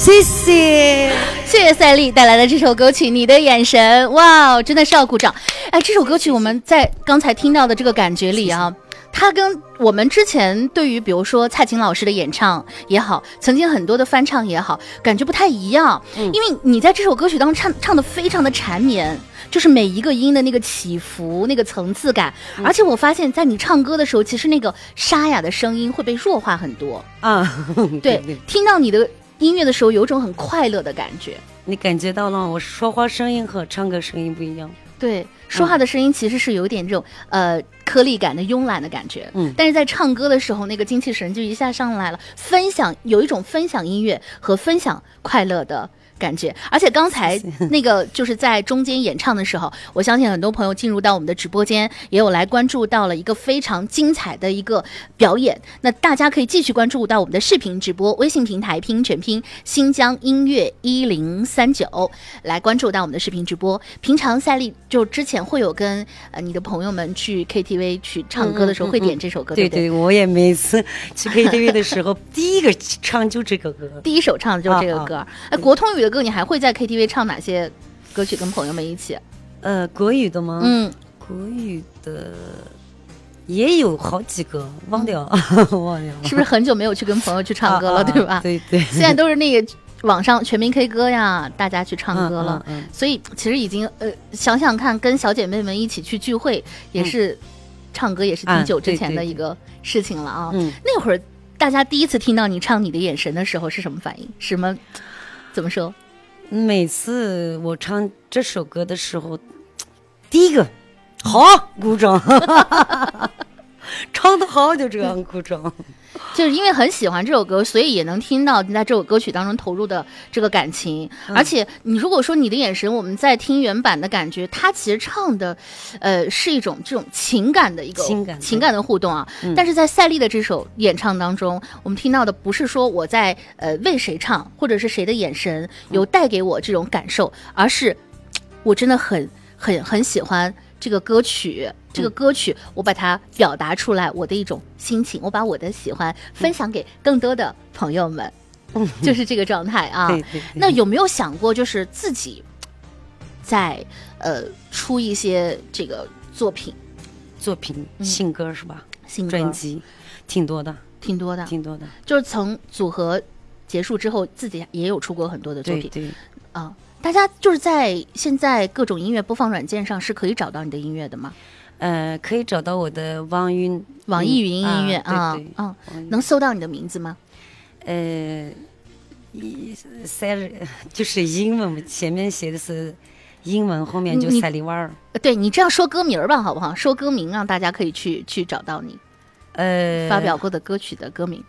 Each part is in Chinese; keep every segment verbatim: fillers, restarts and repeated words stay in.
谢谢， 谢谢赛丽带来的这首歌曲《你的眼神》，哇，真的是要鼓掌！哎，这首歌曲我们在刚才听到的这个感觉里啊，它跟我们之前对于比如说蔡琴老师的演唱也好，曾经很多的翻唱也好，感觉不太一样，嗯、因为你在这首歌曲当中唱唱的非常的缠绵。就是每一个音的那个起伏，那个层次感，嗯、而且我发现，在你唱歌的时候，其实那个沙哑的声音会被弱化很多啊。对，对对，听到你的音乐的时候，有种很快乐的感觉。 你感觉到了，我说话声音和唱歌声音不一样。 对，说话的声音其实是有点这种、嗯、呃颗粒感的慵懒的感觉，嗯，但是在唱歌的时候，那个精气神就一下上来了，分享有一种分享音乐和分享快乐的感觉。而且刚才那个就是在中间演唱的时候，我相信很多朋友进入到我们的直播间也有来关注到了一个非常精彩的一个表演，那大家可以继续关注到我们的视频直播，微信平台拼音全拼新疆音乐一零三九来关注到我们的视频直播。平常赛丽就之前会有跟呃你的朋友们去 K T V 去唱歌的时候会点这首歌，嗯嗯嗯、对不对？ 对对，我也每次去 K T V 的时候第一个唱就这个歌， 第一首唱的就这个歌。哎、啊啊，国通语的歌你还会在 K T V 唱哪些歌曲跟朋友们一起？ 呃，国语的吗？ 嗯， 国语的也有好几个，忘掉，嗯、忘掉了。 是不是很久没有去跟朋友去唱歌了，啊、对吧？ 对对。 现在都是那个网上全民 K 歌呀，大家去唱歌了，嗯嗯嗯、所以其实已经呃想想看，跟小姐妹们一起去聚会，也是、嗯、唱歌也是挺久之前的一个事情了啊。嗯，那会儿大家第一次听到你唱《你的眼神》的时候是什么反应？什么？怎么说？ 每次我唱这首歌的时候，第一个好鼓掌，唱得好就这样鼓掌。 就是因为很喜欢这首歌，所以也能听到你在这首歌曲当中投入的这个感情。嗯、而且你如果说你的眼神，我们在听原版的感觉，它其实唱的，呃，是一种这种情感的一个情感情感的互动啊。嗯、但是在赛丽的这首演唱当中，我们听到的不是说我在呃为谁唱，或者是谁的眼神有带给我这种感受，嗯、而是我真的很很很喜欢这个歌曲。这个歌曲我把它表达出来，我的一种心情，我把我的喜欢分享给更多的朋友们，嗯、就是这个状态啊。 对对对。 那有没有想过，就是自己在呃出一些这个作品？ 作品新歌是吧？ 新歌专辑挺多的， 挺多的， 挺多的。 就是从组合结束之后，自己也有出过很多的作品。 对对啊，大家就是在现在各种音乐播放软件上是可以找到你的音乐的吗？ 呃，可以找到我的网云、 网易云音乐啊， 对对啊，能搜到你的名字吗？ 呃，赛就是英文，前面写的是英文，后面就赛丽娃儿。 对，你这样说歌名吧，好不好？说歌名让大家可以去去找到你， 呃， 发表过的歌曲的歌名。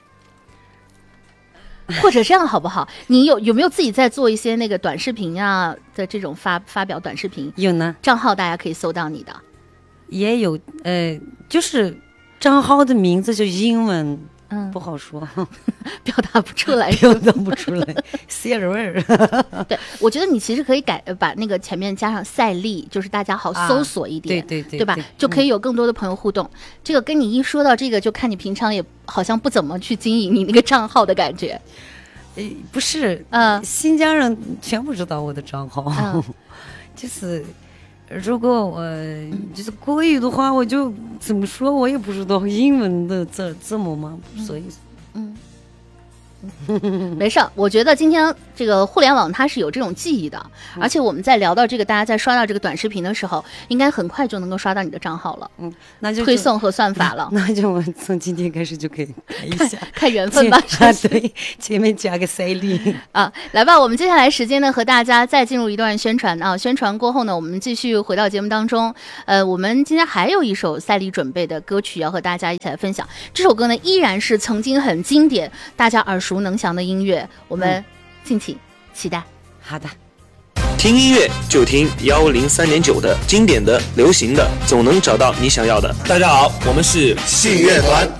或者这样好不好？你有有没有自己在做一些那个短视频啊的这种发发表短视频？ 有呢， 账号大家可以搜到你的。 也有，呃，就是账号的名字就英文，嗯，不好说， 表达不出来， 表达不出来，塞人味儿。 对，我觉得你其实可以改，把那个前面加上赛丽，就是大家好搜索一点， 啊、对对对， 对吧？ 对就可以有更多的朋友互动。嗯、这个跟你一说到这个，就看你平常也好像不怎么去经营你那个账号的感觉。 呃，不是， 嗯、呃， 新疆人全部知道我的账号，嗯、就是。如果我就是国语的话，我就怎么说，我也不知道英文的字字母嘛，所以， 嗯，没事，我觉得今天这个互联网它是有这种记忆的，嗯、而且我们在聊到这个，大家在刷到这个短视频的时候，应该很快就能够刷到你的账号了。 嗯，那就推送和算法了。 那就我从今天开始就可以看一下， 看, 看缘分吧。 啊，对，前面加个赛丽啊，来吧，我们接下来时间呢，和大家再进入一段宣传啊。宣传过后呢，我们继续回到节目当中。呃，我们今天还有一首赛丽准备的歌曲要和大家一起来分享。这首歌呢，依然是曾经很经典、大家耳熟能详的音乐，我们敬请期待。 嗯、好的。 听音乐就听幺零三点九的经典的、流行的，总能找到你想要的。 大家好，我们是信乐团。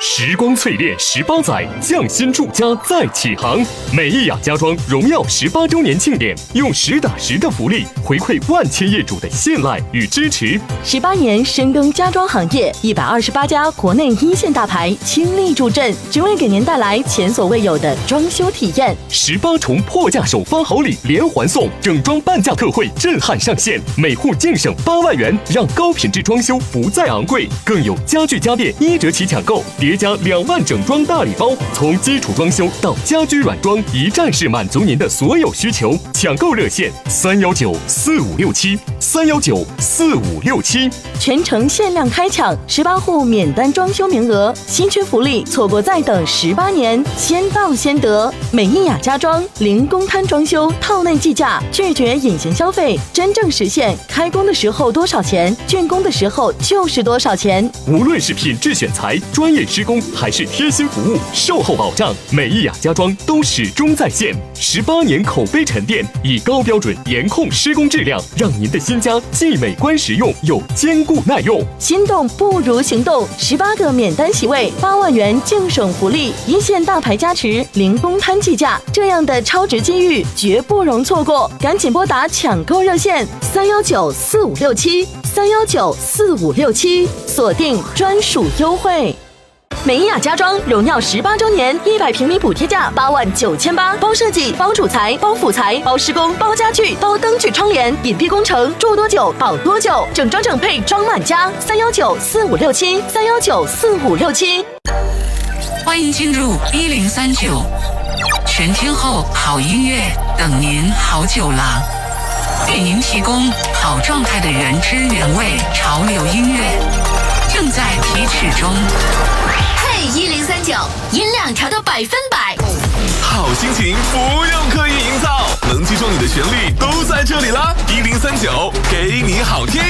时光淬炼十八载，匠心铸家再起航。美意雅家装荣耀十八周年庆典，用实打实的福利回馈万千业主的信赖与支持。 十八年深耕家装行业，一百二十八家国内一线大牌倾力助阵，只为给您带来前所未有的装修体验。 十八重破价首发好礼连环送，整装半价特惠震撼上线，每户净省八万元，让高品质装修不再昂贵。更有家具家电一折起抢购，叠加两万整装大礼包，从基础装修到家居软装，一站式满足您的所有需求。抢购热线：三幺九四五六七三幺九四五六七。 全程限量开抢，十八户免单装修名额，稀缺福利，错过再等十八年，先到先得。美意雅家装零公摊装修，套内计价，拒绝隐形消费，真正实现开工的时候多少钱，竣工的时候就是多少钱。 无论是品质选材、专业施工，还是贴心服务、售后保障，美意雅家装都始终在线。十八年口碑沉淀，以高标准严控施工质量，让您的新家既美观实用又坚固耐用。 心动不如行动，十八个免单席位，八万元净省福利，一线大牌加持，零公摊计价，这样的超值机遇绝不容错过，赶紧拨打抢购热线三幺九四五六七三幺九四五六七，锁定专属优惠。美意雅家装荣耀十八周年，一百平米补贴价八万九千八，包设计、包主材、包辅材、包施工、包家具、包灯具窗帘，隐蔽工程，住多久保多久，整装整配装满家。三幺九四五六七三幺九四五六七。 欢迎进入一零三九，全天候好音乐等您好久啦！给您提供好状态的原汁原味潮流音乐，正在提取中。 嘿，一零三九，音量调到百分百， 好心情不用刻意营造，能击中你的旋律都在这里啦！一零三九，给你好听。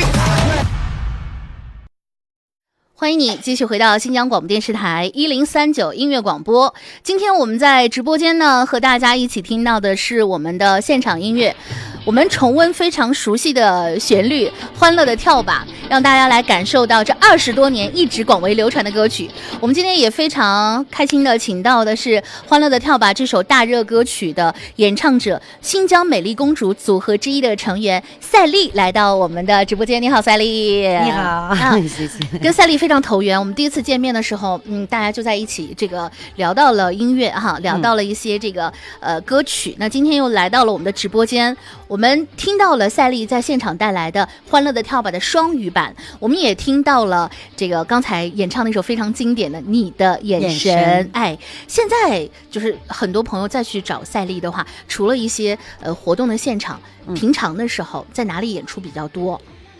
欢迎你继续回到新疆广播电视台一零三九音乐广播。今天我们在直播间呢，和大家一起听到的是我们的现场音乐，我们重温非常熟悉的旋律，欢乐的跳吧，让大家来感受到这二十多年一直广为流传的歌曲。我们今天也非常开心的请到的是《欢乐的跳吧》这首大热歌曲的演唱者，新疆美丽公主组合之一的成员赛丽来到我们的直播间。你好，赛丽。 你好，啊、谢谢。 跟赛丽非常投缘，我们第一次见面的时候，嗯，大家就在一起这个聊到了音乐哈，聊到了一些这个、嗯、呃歌曲。那今天又来到了我们的直播间，我们听到了赛丽在现场带来的《欢乐的跳吧》的双语版，我们也听到了这个刚才演唱的一首非常经典的《你的眼神》眼神。哎，现在就是很多朋友再去找赛丽的话，除了一些呃活动的现场，嗯、平常的时候在哪里演出比较多？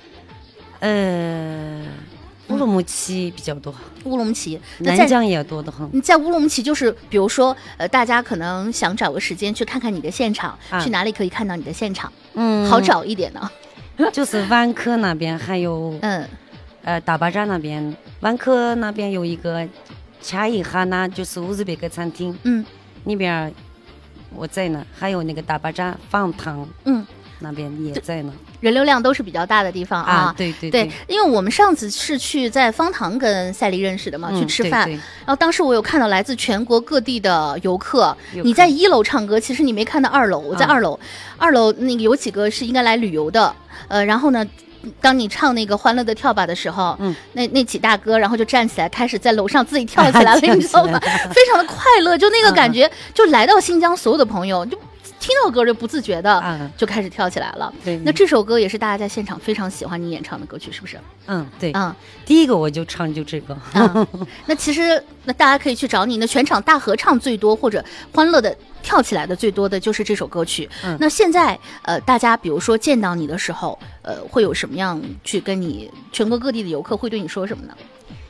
呃。乌鲁木齐比较多， 乌鲁木齐， 南疆也多得很。 你在乌鲁木齐，就是比如说，呃，大家可能想找个时间去看看你的现场，啊、去哪里可以看到你的现场？嗯，好找一点呢。 就是万科那边，还有嗯，呃，大巴扎那边，万科那边有一个恰伊哈纳，就是乌兹别克餐厅，嗯，那边我在呢，还有那个大巴扎方糖，嗯。那边也在呢， 人流量都是比较大的地方啊。 啊对对对, 对，因为我们上次是去在方糖跟赛丽认识的嘛，嗯、去吃饭。对对，然后当时我有看到来自全国各地的游客，游客你在一楼唱歌，其实你没看到二楼。我在二楼，啊、二楼那个有几个是应该来旅游的，呃，然后呢。当你唱那个欢乐的跳吧的时候，嗯，那那几大哥然后就站起来开始在楼上自己跳起来了，你知道吗？非常的快乐，就那个感觉，嗯、就来到新疆所有的朋友就听到歌就不自觉的就开始跳起来了。对、嗯，那这首歌也是大家在现场非常喜欢你演唱的歌曲，是不是？ 嗯，对，嗯，第一个我就唱就这个。 嗯、那其实那大家可以去找你，那全场大合唱最多或者欢乐的跳起来的最多的就是这首歌曲。嗯、那现在呃，大家比如说见到你的时候，呃，会有什么样去跟你全国各地的游客会对你说什么呢？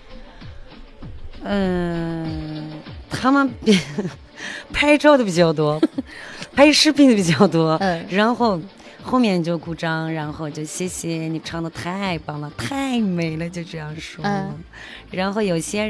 嗯、呃，他们拍照的比较多，拍视频的比较多，嗯，然后后面就鼓掌，然后就谢谢你唱的太棒了，太美了，就这样说。嗯，然后有些